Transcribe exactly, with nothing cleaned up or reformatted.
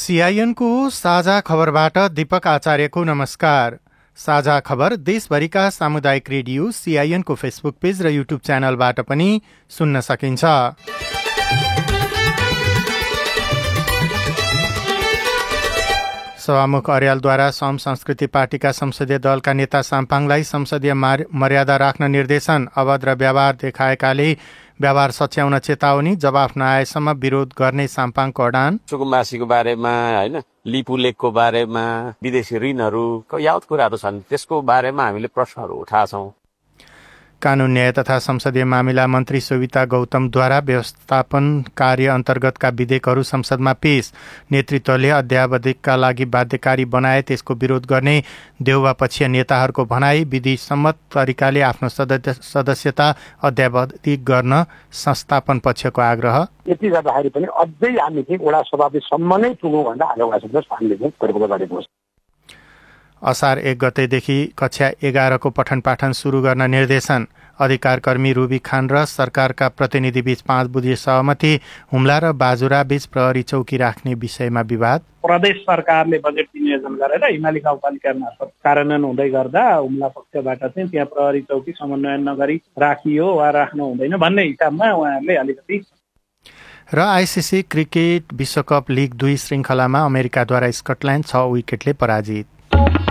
सीआईएनको साझा खबरबाट दीपक आचार्यको नमस्कार। साझा खबर देशभरिका सामुदायिक रेडियो सीआईएनको फेसबुक पेज र युट्युब च्यानलबाट पनि सुन्न सकिन्छ। सभामुख अर्यालद्वारा सम संस्कृति पार्टीका संसदीय दलका नेता साम्पाङलाई संसदीय मर्यादा राख्न निर्देशन। अभद्र व्यवहार देखाएकाले व्यवहार सच्याउन चेतावनी। जवाफ नआएसम्म विरोध गर्ने साम्पाङको अडान। सुकुम्बासीको बारेमा हैन, लिपु लेकको बारेमा, विदेशी ऋणहरूको यावत कुराहरू छन्, त्यसको बारेमा हामीले प्रश्नहरू उठाएछौँ। कानून न्याय तथा संसदीय मामिला मन्त्री सुविता गौतमद्वारा व्यवस्थापन कार्य अन्तर्गतका विधेयकहरू संसदमा पेश। नेतृत्वले अध्यावधिकका लागि बाध्यकारी बनाए, त्यसको विरोध गर्ने देउवापक्षीय नेताहरूको भनाई। विधिसम्मत तरिकाले आफ्नो सदस्यता अध्यावधिक गर्न संस्थापन पक्षको आग्रह। यति गर्दाखेरि पनि अझै हामी चाहिँ वडा सभापतिसम्म नै पुगौँ भन्दा आग्रह हामीले चाहिँ परिपक्व गरेको छ। असार एक गतेदेखि कक्षा एघारको पठन पाठन सुरु गर्न निर्देशन। अधिकार कर्मी रुबी खान र सरकारका प्रतिनिधिबीच पाँच बुझे सहमति। हुम्ला र बाजुरा बीच प्रहरी चौकी राख्ने विषयमा विवाद। प्रदेश सरकारले बजेट विनियोजन गरेर हिमाली गाउँपालिका मार्फत कार्यान्वयन हुँदै गर्दा हुम्ला पक्षबाट चाहिँ त्यहाँ प्रहरी चौकी समन्वय नगरी राखियो वा राख्नु हुँदैन भन्ने हिसाबमा उहाँहरूले अलिकति। र आइसिसी क्रिकेट विश्वकप लिग दुई श्रृङ्खलामा अमेरिकाद्वारा स्कटल्यान्ड छ विकेटले पराजित।